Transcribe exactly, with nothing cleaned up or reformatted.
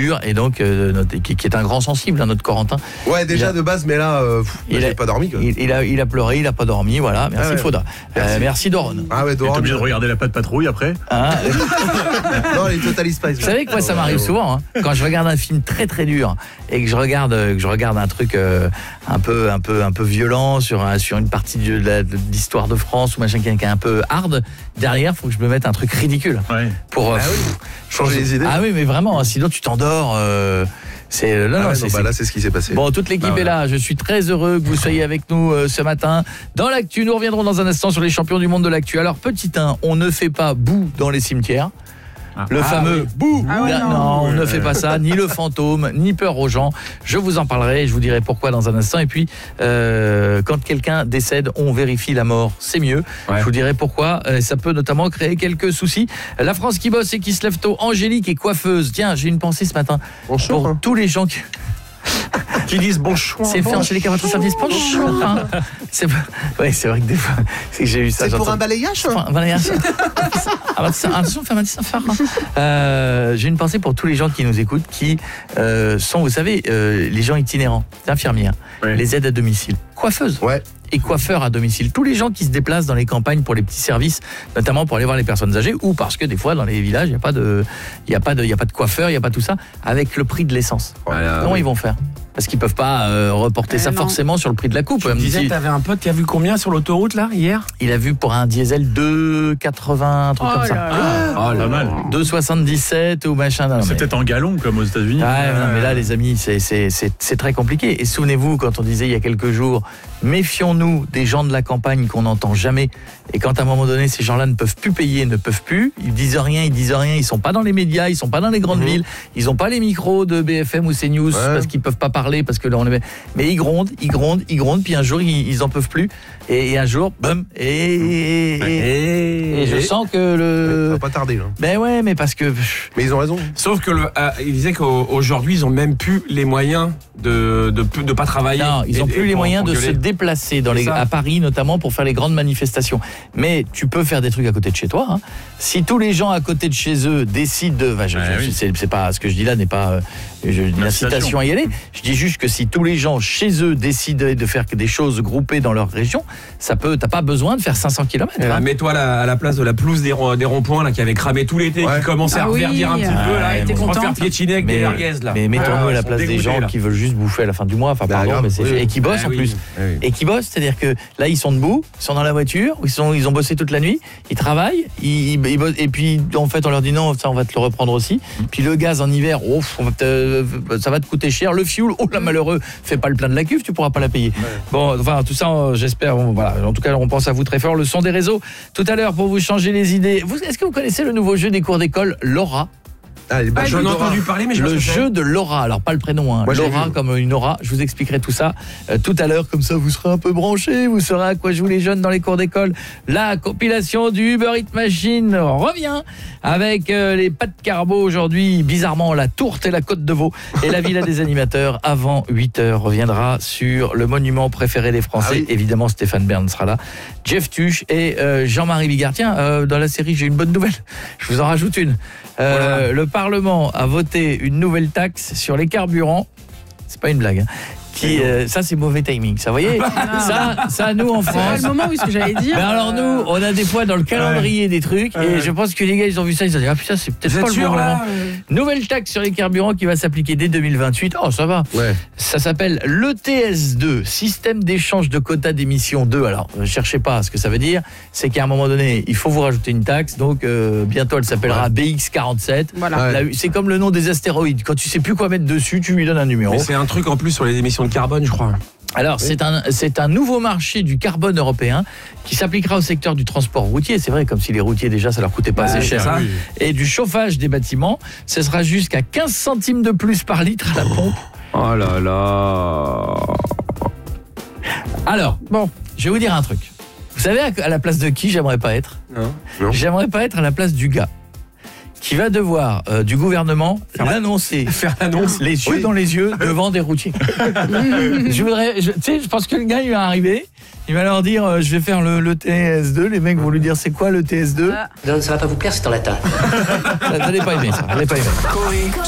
dur et donc euh, notre, qui, qui est un grand sensible, hein, notre Corentin. Ouais, déjà a, de base, mais là, euh, pff, il n'a pas dormi. Quoi. Il, il, a, il a pleuré, il n'a pas dormi, voilà. Merci, ah ouais. Faudra. Merci. Euh, merci, Doron. Ah ouais, Doron. T'es obligé de regarder la patte patrouille après hein non, les Total Spice. Vous savez que moi, ça m'arrive souvent, hein, quand je regarde un film très très dur et que je regarde, que je regarde un truc euh, un, peu, un, peu, un peu violent sur, un, sur une partie de, de, de l'histoire de France ou machin qui est un peu hard, derrière, il faut que je me mette un truc ridicule. Ouais. Pour euh, ah oui. changer les idées. Ah oui, mais vraiment, sinon tu t'endors. Euh, c'est, là, ah non, ouais, c'est, non, bah là, c'est ce qui s'est passé. Bon, toute l'équipe ah ouais. est là. Je suis très heureux que vous soyez avec nous euh, ce matin. Dans l'actu, nous reviendrons dans un instant sur les champions du monde de l'actu. Alors, petit un, on ne fait pas boue dans les cimetières. Le ah, fameux oui. bouh ah ouais, non, non, on oui. ne fait pas ça, ni le fantôme, ni peur aux gens. Je vous en parlerai, je vous dirai pourquoi dans un instant. Et puis, euh, quand quelqu'un décède, on vérifie la mort, c'est mieux. Ouais. Je vous dirai pourquoi. Euh, ça peut notamment créer quelques soucis. La France qui bosse et qui se lève tôt. Angélique est coiffeuse. Tiens, j'ai une pensée ce matin Bonjour, pour hein. tous les gens qui... qui disent bon choix. C'est fait Angélique à votre service. Bonjour. Hein. C'est ouais, c'est vrai que des fois c'est que j'ai eu ça. C'est pour un balayage. Hein. Un balayage. euh, j'ai une pensée pour tous les gens qui nous écoutent, qui euh, sont, vous savez, euh, les gens itinérants, les infirmières, ouais. les aides à domicile, coiffeuses. Ouais. Et coiffeurs à domicile, tous les gens qui se déplacent dans les campagnes pour les petits services, notamment pour aller voir les personnes âgées, ou parce que des fois dans les villages il y a pas de, il y a pas de, il y a pas de coiffeur, il y a pas tout ça, avec le prix de l'essence. Voilà, comment oui. ils vont faire? Parce qu'ils peuvent pas euh, reporter eh ça non. forcément sur le prix de la coupe. Tu me disais que t'avais un pote qui a vu combien sur l'autoroute là hier? Il a vu pour un diesel deux quatre-vingts, un truc oh comme ça. là ah, oh là mal. deux soixante-dix-sept ou machin. Non, c'est mais... peut-être en gallon comme aux États-Unis. Ah, euh... non, mais là les amis, c'est c'est c'est c'est très compliqué. Et souvenez-vous quand on disait il y a quelques jours, méfions-nous des gens de la campagne qu'on n'entend jamais. Et quand à un moment donné ces gens-là ne peuvent plus payer, ne peuvent plus, ils disent rien, ils disent rien, ils sont pas dans les médias, ils sont pas dans les grandes mmh. villes, ils ont pas les micros de B F M ou CNews ouais. parce qu'ils peuvent pas parler parce que là on les met. Mais ils grondent, ils grondent, ils grondent, puis un jour ils, ils en peuvent plus, et, et un jour, bum, et, et, et, et je sens que le. Ça va pas tarder là. Ben ouais, mais parce que. Mais ils ont raison. Sauf que le, euh, il disait qu'aujourd'hui ils ont même plus les moyens de de, de, de pas travailler. Non, ils ont et, plus et les pour, moyens pour de se déplacer dans les, à Paris notamment pour faire les grandes manifestations. Mais tu peux faire des trucs à côté de chez toi. Hein. Si tous les gens à côté de chez eux décident de, bah, je, ouais, je, oui. c'est, c'est pas ce que je dis là n'est pas euh, je, une incitation à y aller. Je dis juste que si tous les gens chez eux décident de faire des choses groupées dans leur région, ça peut. T'as pas besoin de faire cinq cents kilomètres. Eh hein. Mets-toi là, à la place de la pelouse des, des ronds-points là qui avait cramé tout l'été, ouais. qui commençait ah à reverdir oui. un petit ah, peu là, ouais, et on va faire piétiner avec mais, des merguez là. Mais mettons-nous ah, à la place des gens là. Qui veulent juste bouffer à la fin du mois, enfin bah, pardon, mais c'est oui. et qui bossent ah, en oui. plus, oui. et qui bossent, c'est-à-dire que là ils sont debout, ils sont dans la voiture, ils sont, ils ont bossé toute la nuit, ils travaillent, ils, ils, ils bossent, et puis en fait on leur dit non, ça on va te le reprendre aussi. Puis le gaz en hiver, oh, on va te, ça va te coûter cher. Le fioul, oh là malheureux, fais pas le plein de la cuve, tu pourras pas la payer. Ouais. Bon, enfin tout ça, euh, j'espère. Bon, voilà. En tout cas, on pense à vous très fort. Le son des réseaux. Tout à l'heure pour vous changer les idées. Vous, est-ce que vous connaissez le nouveau jeu des cours d'école, Laura? Ah, ah, j'en ai entendu parler, mais je le jeu de Laura, alors pas le prénom, hein. Moi, Laura comme une aura. Je vous expliquerai tout ça euh, tout à l'heure, comme ça vous serez un peu branchés, vous saurez à quoi jouent les jeunes dans les cours d'école. La compilation du Uber Eats Machine revient avec euh, les pâtes carbo aujourd'hui, bizarrement la tourte et la côte de veau. Et la Villa des animateurs avant huit heures reviendra sur le monument préféré des Français. Ah oui. Évidemment, Stéphane Bern sera là, Jeff Tuche et euh, Jean-Marie Bigard. Tiens, euh, dans la série, j'ai une bonne nouvelle. Je vous en rajoute une. Euh, voilà. Le Parlement a voté une nouvelle taxe sur les carburants. C'est pas une blague. Hein. Qui, euh, ça c'est mauvais timing, ça, vous voyez. ça, ça nous en France. C'est pas le moment où ce que j'allais dire. Mais alors nous, on a des fois dans le calendrier ouais. des trucs, ouais. et je pense que les gars ils ont vu ça, ils ont dit ah putain c'est peut-être Vous pas le bon moment. Euh... Nouvelle taxe sur les carburants qui va s'appliquer dès deux mille vingt-huit. Oh ça va. Ouais. Ça s'appelle l'E T S deux, système d'échange de quotas d'émissions deux. Alors ne cherchez pas ce que ça veut dire, c'est qu'à un moment donné il faut vous rajouter une taxe, donc euh, bientôt elle s'appellera ouais. B X quarante-sept. Voilà. Ouais. C'est comme le nom des astéroïdes. Quand tu sais plus quoi mettre dessus, tu lui donnes un numéro. Mais c'est un truc en plus sur les émissions de carbone, je crois. Alors, oui. c'est un c'est un nouveau marché du carbone européen qui s'appliquera au secteur du transport routier. C'est vrai, comme si les routiers, déjà, ça leur coûtait pas assez cher. Ça. Et du chauffage des bâtiments, ce sera jusqu'à quinze centimes de plus par litre à la pompe. Oh là là. Alors, bon, je vais vous dire un truc. Vous savez à la place de qui j'aimerais pas être ? Non. non. J'aimerais pas être à la place du gars qui va devoir, euh, du gouvernement, faire l'annoncer, faire l'annonce, les yeux oui. dans les yeux, devant des routiers. je voudrais, tu sais, je pense que le gars, il va arriver, il va leur dire, euh, je vais faire le, le T S deux, les mecs vont lui dire, c'est quoi le T S deux ? Non, ça va pas vous plaire, c'est en latin. Vous n'allez pas aimer ça, vous n'allez pas aimer.